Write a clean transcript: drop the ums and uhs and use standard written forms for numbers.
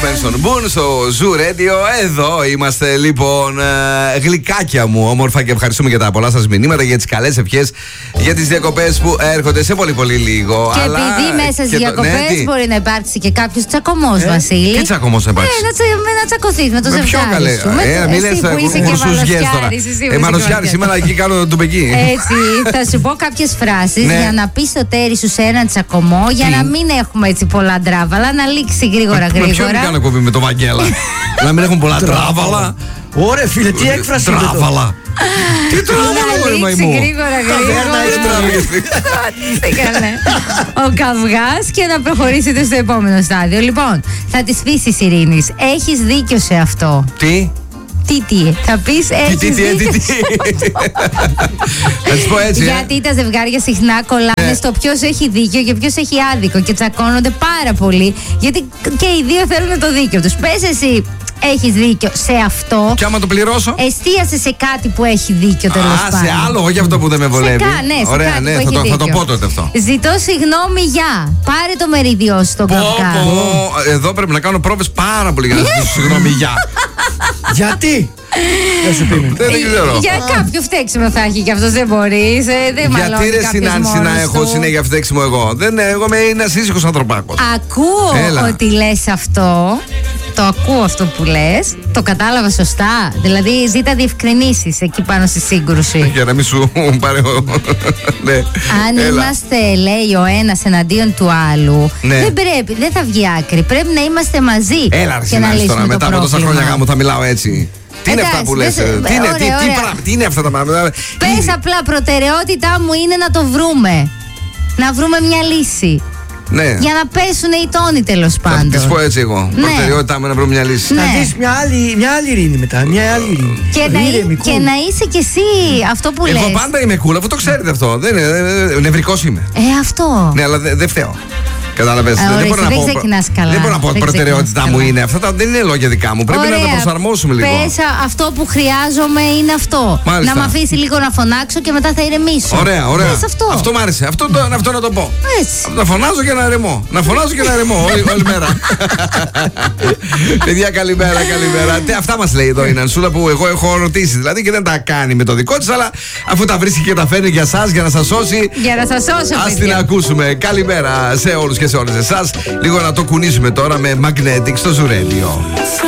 Manson. Μπουν στο Zoo Radio. Εδώ είμαστε λοιπόν. Γλυκάκια μου, όμορφα, και ευχαριστούμε για τα πολλά σας μηνύματα, για τις καλές ευχές για τις διακοπές που έρχονται σε πολύ πολύ λίγο. Και αλλά επειδή μέσα στις διακοπές μπορεί να υπάρξει και κάποιος τσακωμός, Βασίλη. Τι τσακωμός να υπάρξει? Να τσακωθείς με το ζευγάρι σου. Μην λες κουρσουζιές τώρα. Μανωσιάρη, σήμερα εκεί κάνω τον πεκί. Έτσι, θα σου πω κάποιες φράσεις για να πεις το τέρι σου σε έναν τσακωμό, για να μην έχουμε έτσι πολλά τράβαλα, να λήξει γρήγορα. Με ποιον κάνω κόβει με το Βαγγέλα? Να μην έχουν πολλά τράβαλα. Ωραία, φίλε, τι έκφραση είναι τράβαλα? Τι τράβαλα, να λήξει γρήγορα. Ο καυγάς και να προχωρήσετε στο επόμενο στάδιο. Λοιπόν, θα τις πεις της Ειρήνης, έχεις δίκιο σε αυτό. Τι? Τι, θα πεις έχεις δίκιο. Θα τις πω έτσι. Γιατί τα ζευγάρια συχνά κολλάνε στο ποιος έχει δίκιο και ποιος έχει άδικο και τσακώνονται πάρα πολύ, γιατί και οι δύο θέλουν το δίκιο τους. Πες εσύ, έχεις δίκιο σε αυτό. Και άμα το πληρώσω, εστίασε σε κάτι που έχει δίκιο, τέλος πάντων. Σε άλλο, όχι αυτό που δεν με βολεύει. Ωραία, ναι, θα το πω τότε αυτό. Ζητώ συγγνώμη για. Πάρε το μερίδιό σου στον καυγά. Εδώ πρέπει να κάνω πρόβες πάρα πολύ για να ζητήσω συγγνώμη για. Γιατί? Δεν σου πει. Δεν ξέρω. Για κάποιο φταίξιμο θα έχει και αυτό, δεν μπορεί. Γιατί ρε συνάντηση να έχω συνέχεια φταίξιμο εγώ? Εγώ είμαι ένας ήσυχος ανθρωπάκος. Ακούω ότι λες αυτό. Το ακούω αυτό που λες. Το κατάλαβα σωστά? Δηλαδή ζήτα διευκρινήσεις εκεί πάνω στη σύγκρουση. Για να μην σου πάρει. Αν είμαστε, λέει, ο ένας εναντίον του άλλου, δεν θα βγει άκρη. Πρέπει να είμαστε μαζί. Και να λύσουμε το μετά από τόσα χρόνια γάμου θα μιλάω έτσι. Τι είναι αυτά που λες? Τι είναι αυτά τα πράγματα? Πες απλά, προτεραιότητά μου είναι να το βρούμε. Να βρούμε μια λύση. Ναι. Για να πέσουν οι τόνοι, τέλος πάντων. Θα τις πω έτσι εγώ. Ναι. Προτεραιότητά μου να βρούμε μια λύση. Να δεις μια άλλη Ειρήνη μετά. Μια άλλη Ειρήνη. Και να είσαι κι εσύ αυτό που λες. Εγώ πάντα είμαι cool, αφού το ξέρετε αυτό. Νευρικός είμαι. Αυτό. Ναι, αλλά δεν φταίω. Κατάλαβες? Δεν μπορώ να πω ότι προτεραιότητά μου είναι αυτά. Δεν είναι λόγια δικά μου. Πρέπει να τα προσαρμόσουμε λίγο. Πες, αυτό που χρειάζομαι είναι αυτό. Μάλιστα. Να με αφήσει λίγο να φωνάξω και μετά θα ηρεμήσω. Ωραία. Πες αυτό. Αυτό μ' άρεσε. Αυτό να το πω. Έτσι. Να φωνάζω και να ηρεμώ. Όλη μέρα. Παιδιά, καλημέρα. Αυτά μας λέει εδώ η Νανσούλα, που εγώ έχω ρωτήσει. Δηλαδή και δεν τα κάνει με το δικό της, αλλά αφού τα βρίσκει και τα φέρνει για σας, για να σας σώσει. Ας την ακούσουμε. Καλημέρα σε όλους και σε όλες εσάς. Λίγο να το κουνήσουμε τώρα με Magnetic στο Zoo Radio.